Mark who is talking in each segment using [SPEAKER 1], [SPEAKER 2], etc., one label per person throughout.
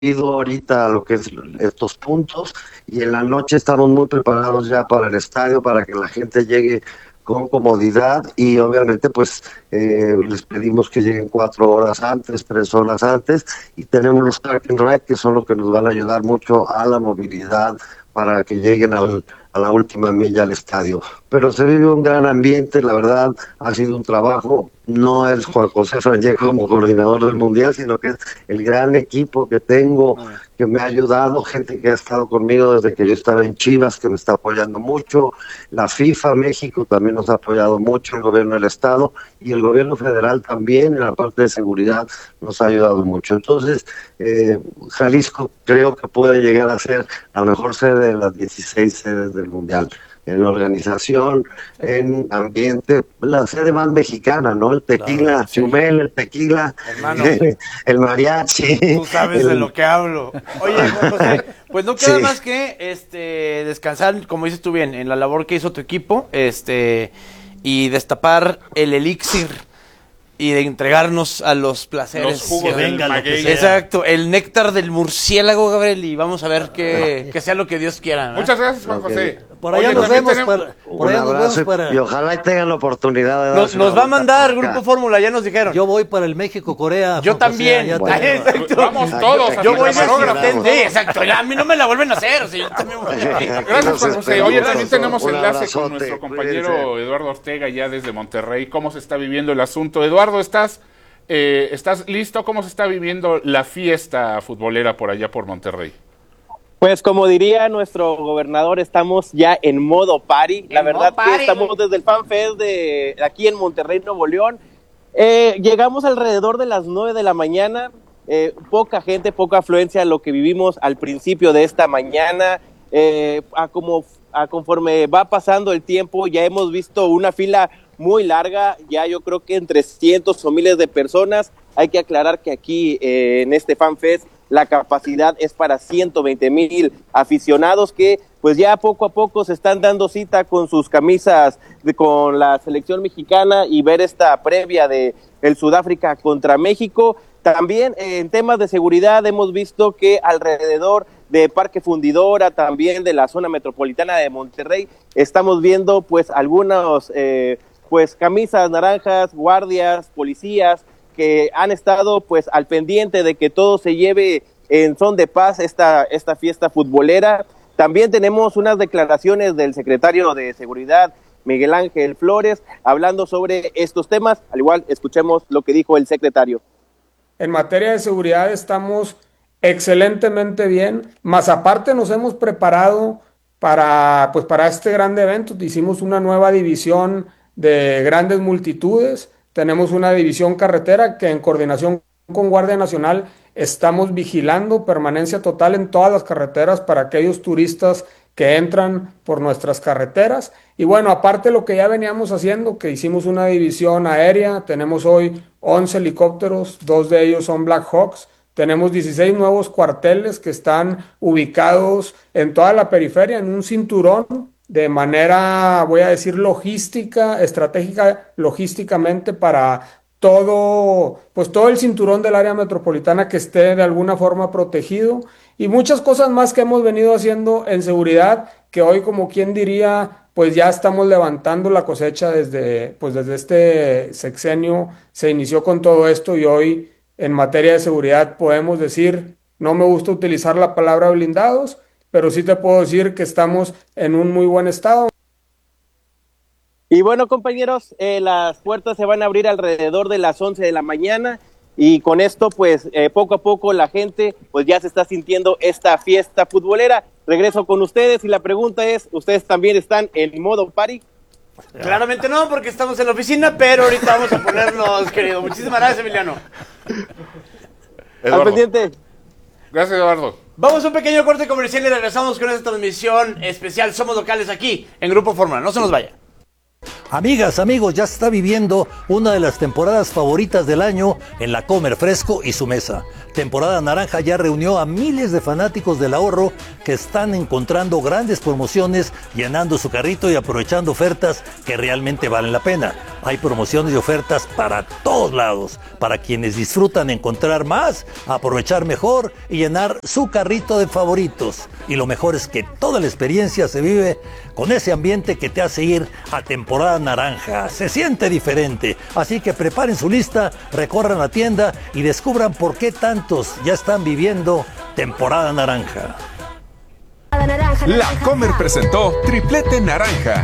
[SPEAKER 1] ido ahorita a lo que es estos puntos y en la noche estamos muy preparados ya para el estadio, para que la gente llegue con comodidad y obviamente pues les pedimos que lleguen 4 horas antes, 3 horas antes y tenemos los park and ride que son los que nos van a ayudar mucho a la movilidad para que lleguen a la última milla al estadio. Pero se vive un gran ambiente, la verdad ha sido un trabajo, no es Juan José Frangé como coordinador del Mundial, sino que es el gran equipo que tengo, que me ha ayudado, gente que ha estado conmigo desde que yo estaba en Chivas, que me está apoyando mucho, la FIFA México también nos ha apoyado mucho, el gobierno del Estado y el gobierno federal también en la parte de seguridad nos ha ayudado mucho. Entonces, Jalisco creo que puede llegar a ser la mejor sede de las 16 sedes del Mundial. En organización, en ambiente, la sede más mexicana, ¿no? El tequila, claro, sí. Chumel, el tequila, el mariachi.
[SPEAKER 2] Tú sabes de lo que hablo. Oye, José, pues no queda más que descansar, como dices tú bien, en la labor que hizo tu equipo, y destapar el elixir y de entregarnos a los placeres.
[SPEAKER 3] Los jugos del maguey.
[SPEAKER 2] Exacto, el néctar del murciélago, Gabriel, y vamos a ver que sea lo que Dios quiera, ¿no?
[SPEAKER 3] Muchas gracias, Juan José.
[SPEAKER 4] Por allá nos vemos
[SPEAKER 1] y ojalá tengan la oportunidad de
[SPEAKER 2] nos va a mandar Grupo Fórmula, ya nos dijeron.
[SPEAKER 4] Yo voy para el México-Corea.
[SPEAKER 2] Yo también.
[SPEAKER 3] Exacto. Vamos todos.
[SPEAKER 2] Yo voy de exacto. A mí no me la vuelven a hacer. O sea, yo también voy.
[SPEAKER 3] Gracias, Juan José. Oye, también tenemos enlace con nuestro compañero Eduardo Ortega ya desde Monterrey. ¿Cómo se está viviendo el asunto? Eduardo, ¿estás listo? ¿Cómo se está viviendo la fiesta futbolera por allá por Monterrey?
[SPEAKER 5] Pues como diría nuestro gobernador, estamos ya en modo party. La verdad que estamos desde el Fan Fest de aquí en Monterrey, Nuevo León. Llegamos alrededor de las 9 de la mañana. Poca gente, poca afluencia, lo que vivimos al principio de esta mañana. Conforme va pasando el tiempo, ya hemos visto una fila muy larga, ya yo creo que entre cientos o miles de personas. Hay que aclarar que aquí en este Fan Fest la capacidad es para 120,000 aficionados que pues ya poco a poco se están dando cita con sus camisas con la selección mexicana y ver esta previa de el Sudáfrica contra México. También en temas de seguridad hemos visto que alrededor de Parque Fundidora, también de la zona metropolitana de Monterrey, estamos viendo pues algunos pues camisas naranjas, guardias, policías, que han estado pues al pendiente de que todo se lleve en son de paz esta fiesta futbolera. También tenemos unas declaraciones del secretario de Seguridad, Miguel Ángel Flores, hablando sobre estos temas. Al igual, escuchemos lo que dijo el secretario.
[SPEAKER 6] En materia de seguridad estamos excelentemente bien, más aparte nos hemos preparado para este gran evento. Hicimos una nueva división de grandes multitudes. Tenemos una división carretera que en coordinación con Guardia Nacional estamos vigilando permanencia total en todas las carreteras para aquellos turistas que entran por nuestras carreteras. Y bueno, aparte lo que ya veníamos haciendo, que hicimos una división aérea, tenemos hoy 11 helicópteros, 2 de ellos son Black Hawks, tenemos 16 nuevos cuarteles que están ubicados en toda la periferia, en un cinturón, de manera, voy a decir, logística, estratégica, logísticamente para todo el cinturón del área metropolitana que esté de alguna forma protegido y muchas cosas más que hemos venido haciendo en seguridad, que hoy, como quien diría, pues ya estamos levantando la cosecha desde este sexenio, se inició con todo esto y hoy en materia de seguridad podemos decir, no me gusta utilizar la palabra blindados, pero sí te puedo decir que estamos en un muy buen estado.
[SPEAKER 5] Y bueno, compañeros, las puertas se van a abrir alrededor de las 11 de la mañana y con esto, pues, poco a poco la gente, pues, ya se está sintiendo esta fiesta futbolera. Regreso con ustedes y la pregunta es, ¿ustedes también están en modo party?
[SPEAKER 2] Claramente no, porque estamos en la oficina, pero ahorita vamos a ponernos, querido. Muchísimas gracias, Emiliano.
[SPEAKER 5] Al pendiente.
[SPEAKER 3] Gracias, Eduardo.
[SPEAKER 2] Vamos a un pequeño corte comercial y regresamos con esta transmisión especial Somos Locales aquí en Grupo Fórmula. No se nos vaya.
[SPEAKER 4] Amigas, amigos, ya se está viviendo una de las temporadas favoritas del año en la Comer Fresco y su mesa. Temporada Naranja ya reunió a miles de fanáticos del ahorro que están encontrando grandes promociones, llenando su carrito y aprovechando ofertas que realmente valen la pena. Hay promociones y ofertas para todos lados, para quienes disfrutan encontrar más, aprovechar mejor y llenar su carrito de favoritos. Y lo mejor es que toda la experiencia se vive con ese ambiente que te hace ir a temporada naranja. Se siente diferente, así que preparen su lista, recorran la tienda y descubran por qué tantos ya están viviendo temporada naranja.
[SPEAKER 7] La Comer presentó Triplete Naranja.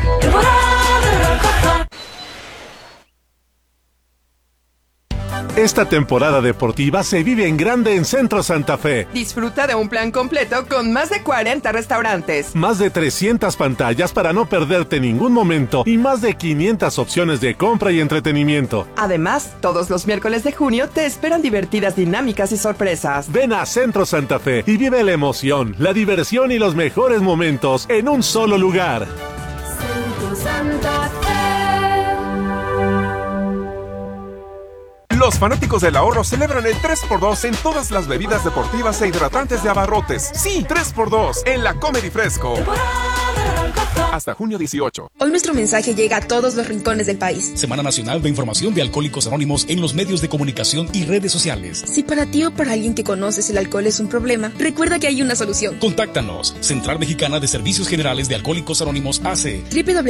[SPEAKER 8] Esta temporada deportiva se vive en grande en Centro Santa Fe.
[SPEAKER 9] Disfruta de un plan completo con más de 40 restaurantes.
[SPEAKER 8] Más de 300 pantallas para no perderte ningún momento y más de 500 opciones de compra y entretenimiento.
[SPEAKER 9] Además, todos los miércoles de junio te esperan divertidas dinámicas y sorpresas.
[SPEAKER 8] Ven a Centro Santa Fe y vive la emoción, la diversión y los mejores momentos en un solo lugar.
[SPEAKER 10] Centro Santa Fe.
[SPEAKER 7] Los fanáticos del ahorro celebran el 3x2 en todas las bebidas deportivas e hidratantes de Abarrotes. Sí, 3x2 en la Comer y Fresco. Hasta junio 18.
[SPEAKER 11] Hoy nuestro mensaje llega a todos los rincones del país.
[SPEAKER 12] Semana Nacional de Información de Alcohólicos Anónimos en los medios de comunicación y redes sociales.
[SPEAKER 11] Si para ti o para alguien que conoces el alcohol es un problema, recuerda que hay una solución.
[SPEAKER 12] Contáctanos. Central Mexicana de Servicios Generales de Alcohólicos Anónimos AC.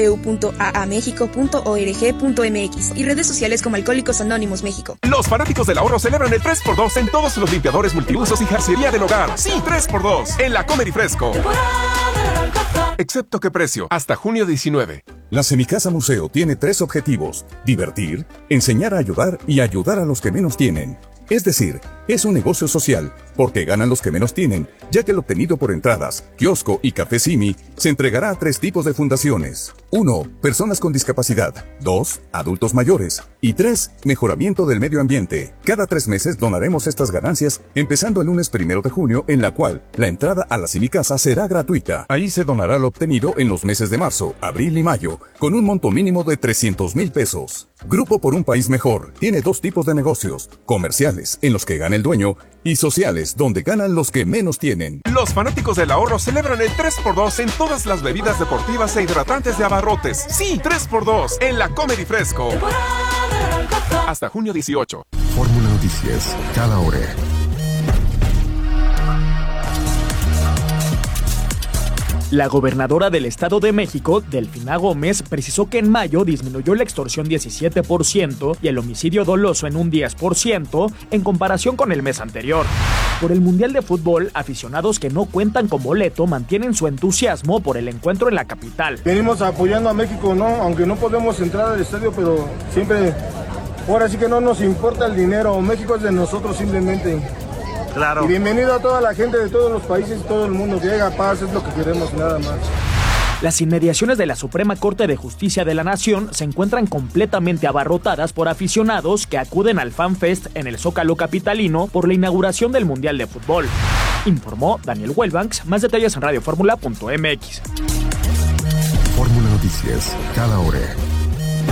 [SPEAKER 11] www.aamexico.org.mx y redes sociales como Alcohólicos Anónimos México.
[SPEAKER 7] Los fanáticos del ahorro celebran el 3x2 en todos los limpiadores multiusos y jarcería del hogar. Sí, 3x2 en la Comer y Fresco. Excepto qué precio, hasta junio 19.
[SPEAKER 13] La Semicasa Museo tiene 3 objetivos: divertir, enseñar a ayudar y ayudar a los que menos tienen. Es decir, es un negocio social, porque ganan los que menos tienen, ya que el obtenido por entradas, kiosco y café Simi se entregará a 3 tipos de fundaciones. 1. Personas con discapacidad. 2. Adultos mayores. Y 3. Mejoramiento del medio ambiente. Cada 3 meses donaremos estas ganancias, empezando el lunes 1 de junio, en la cual la entrada a la Semicasa será gratuita. Ahí se donará lo obtenido en los meses de marzo, abril y mayo, con un monto mínimo de 300,000 pesos. Grupo por un País Mejor tiene 2 tipos de negocios: comerciales, en los que gana el dueño, y sociales, donde ganan los que menos tienen.
[SPEAKER 7] Los fanáticos del ahorro celebran el 3x2 en todas las bebidas deportivas e hidratantes de Abarrotes. Sí, 3x2 en la Comer y Fresco. Hasta junio 18.
[SPEAKER 14] Fórmula Noticias, cada hora.
[SPEAKER 15] La gobernadora del Estado de México, Delfina Gómez, precisó que en mayo disminuyó la extorsión 17% y el homicidio doloso en un 10% en comparación con el mes anterior. Por el Mundial de Fútbol, aficionados que no cuentan con boleto mantienen su entusiasmo por el encuentro en la capital.
[SPEAKER 16] Venimos apoyando a México, ¿no? Aunque no podemos entrar al estadio, pero siempre, ahora sí que no nos importa el dinero. México es de nosotros simplemente.
[SPEAKER 2] Claro.
[SPEAKER 16] Y bienvenido a toda la gente de todos los países y todo el mundo. Que haga paz, es lo que queremos, nada más.
[SPEAKER 15] Las inmediaciones de la Suprema Corte de Justicia de la Nación se encuentran completamente abarrotadas por aficionados que acuden al FanFest en el Zócalo capitalino por la inauguración del Mundial de Fútbol. Informó Daniel Wellbanks. Más detalles en radioformula.mx.
[SPEAKER 14] Fórmula Noticias, cada hora.